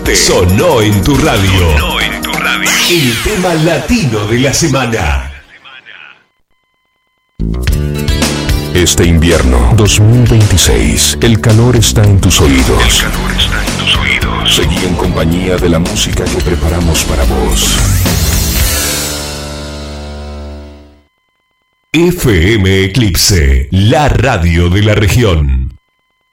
guste, sonó en tu radio. El tema latino de la semana. Este invierno 2026, el calor está en tus oídos. Seguí en compañía de la música que preparamos para vos. FM Eclipse, la radio de la región.